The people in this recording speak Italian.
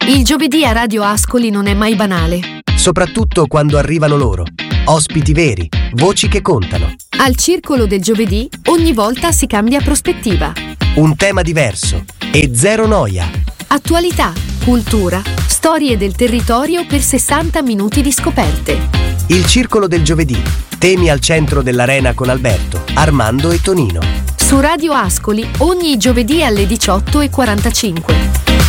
Il giovedì a Radio Ascoli non è mai banale. Soprattutto quando arrivano loro. Ospiti veri, voci che contano. Al Circolo del Giovedì ogni volta si cambia prospettiva. Un tema diverso e zero noia. Attualità, cultura, storie del territorio per 60 minuti di scoperte. Il Circolo del Giovedì. Temi al centro dell'arena con Alberto, Armando e Tonino. Su Radio Ascoli ogni giovedì alle 18:45.